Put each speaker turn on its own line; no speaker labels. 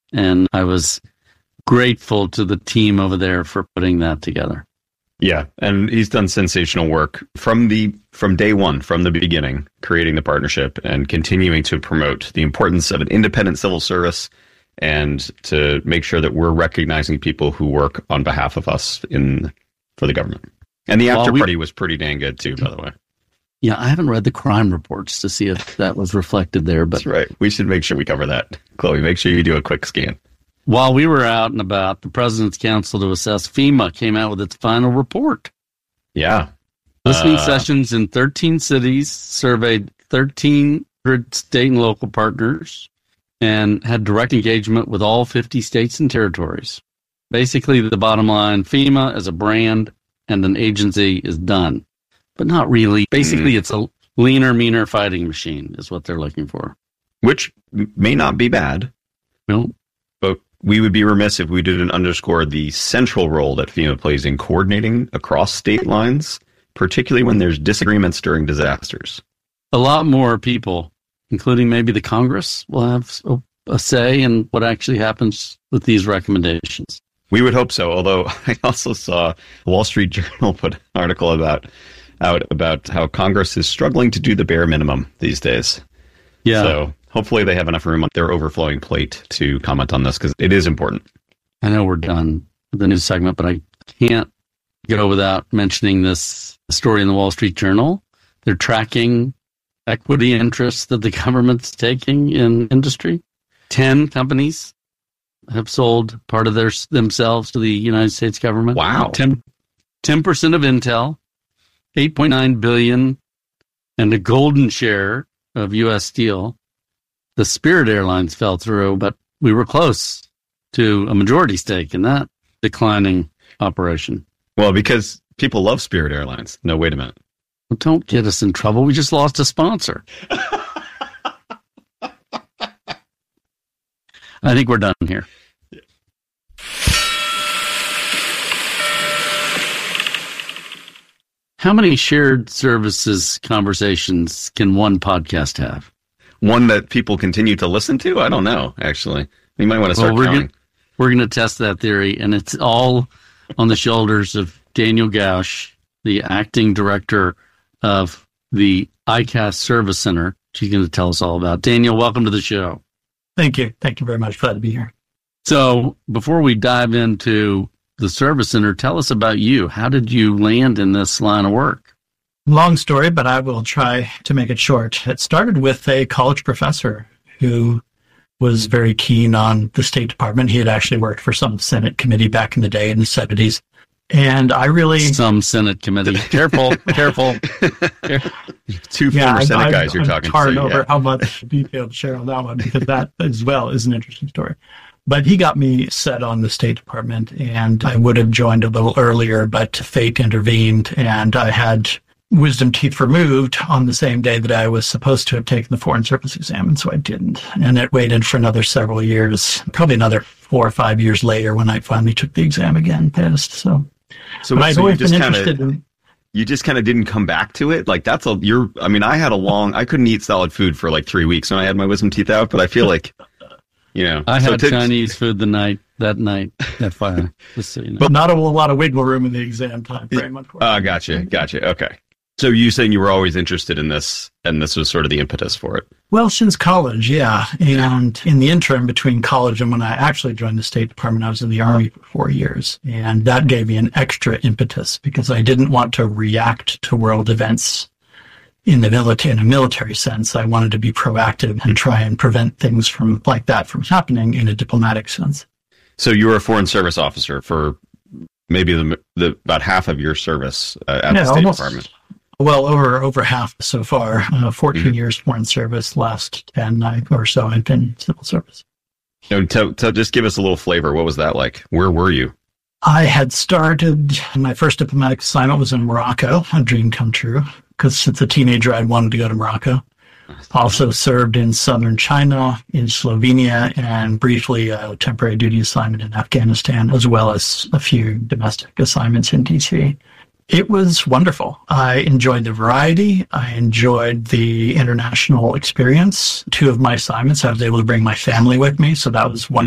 And I was grateful to the team over there for putting that together.
Yeah, and he's done sensational work from day one, from the beginning, creating the partnership and continuing to promote the importance of an independent civil service and to make sure that we're recognizing people who work on behalf of us for the government. And the after party was pretty dang good too, by the way.
Yeah, I haven't read the crime reports to see if that was reflected there. But
that's right. We should make sure we cover that. Chloe, make sure you do a quick scan.
While we were out and about, the President's Council to Assess FEMA came out with its final report.
Yeah.
Listening sessions in 13 cities, surveyed 1,300 state and local partners, and had direct engagement with all 50 states and territories. Basically, the bottom line, FEMA as a brand and an agency is done, but not really. Basically, it's a leaner, meaner fighting machine is what they're looking for.
Which may not be bad.
Well,
but we would be remiss if we didn't underscore the central role that FEMA plays in coordinating across state lines, particularly when there's disagreements during disasters.
A lot more people, including maybe the Congress, will have a say in what actually happens with these recommendations.
We would hope so, although I also saw the Wall Street Journal put an article about how Congress is struggling to do the bare minimum these days.
Yeah.
So hopefully they have enough room on their overflowing plate to comment on this, because it is important.
I know we're done with the news segment, but I can't go without mentioning this story in the Wall Street Journal. They're tracking equity interests that the government's taking in industry. 10 companies have sold part of themselves to the United States government.
Wow.
10% of Intel, $8.9 billion, and a golden share of U.S. Steel. The Spirit Airlines fell through, but we were close to a majority stake in that declining operation.
Well, because people love Spirit Airlines. No, wait a minute.
Well, don't get us in trouble. We just lost a sponsor. I think we're done here. How many shared services conversations can one podcast have?
One that people continue to listen to? I don't know, actually. You might want to start counting.
We're going to test that theory, and it's all on the shoulders of Daniel Gausch, the acting director of the ICAS Service Center. She's going to tell us all about. Daniel, welcome to the show.
Thank you. Thank you very much. Glad to be here.
So before we dive into the Service Center, tell us about you. How did you land in this line of work?
Long story, but I will try to make it short. It started with a college professor who was very keen on the State Department. He had actually worked for some Senate committee back in the day in the 70s. And I really...
Some Senate committee. Careful.
Two former Senate guys you're talking to.
I'm hard over how much detail to share on that one, because that as well is an interesting story. But he got me set on the State Department, and I would have joined a little earlier, but fate intervened, and I had wisdom teeth removed on the same day that I was supposed to have taken the Foreign Service exam, and so I didn't. And it waited for another several years, probably another 4 or 5 years later when I finally took the exam again, passed. So I've always been interested in...
You just kind of didn't come back to it? Like, I couldn't eat solid food for like 3 weeks when I had my wisdom teeth out, but I feel like,
I had Chinese food that night at fire. Just so you know.
But not a lot of wiggle room in the exam time frame.
Gotcha. Okay. So you saying you were always interested in this, and this was sort of the impetus for it?
Well, since college, yeah. And in the interim between college and when I actually joined the State Department, I was in the Army for 4 years. And that gave me an extra impetus because I didn't want to react to world events in a military sense. I wanted to be proactive and try and prevent things from happening in a diplomatic sense. So
you were a Foreign Service officer for maybe the about half of your service at the State Department.
Well, over half so far. 14 years Foreign Service, last 10 or so I've been civil service.
Just give us a little flavor. What was that like? Where were you?
I had started, my first diplomatic assignment was in Morocco, a dream come true, because since a teenager I'd wanted to go to Morocco. Also served in southern China, in Slovenia, and briefly a temporary duty assignment in Afghanistan, as well as a few domestic assignments in D.C. It was wonderful. I enjoyed the variety. I enjoyed the international experience. 2 of my assignments, I was able to bring my family with me, so that was wonderful.